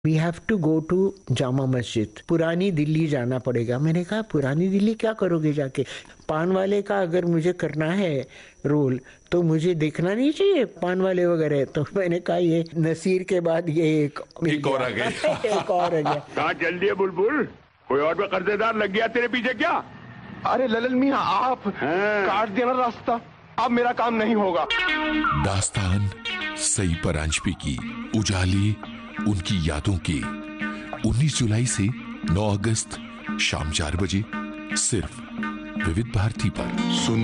We have to go to Jama Masjid, पुरानी दिल्ली जाना पड़ेगा। मैंने कहा पुरानी दिल्ली क्या करोगे जाके? पान वाले का अगर मुझे करना है रोल तो मुझे देखना नहीं चाहिए पान वाले वगैरह। तो मैंने कहा ये नसीर के बाद ये एक और आ गया। एक और आ गया। कहाँ जल्दी है बुलबुल, कोई और भी कर्जेदार लग गया तेरे पीछे क्या? अरे ललन मियां, आप काट देना रास्ता, अब मेरा काम नहीं होगा। दास्तान सई परांजपे की उजाली उनकी यादों की 19 जुलाई से 9 अगस्त शाम 4 बजे सिर्फ विविध भारती पर।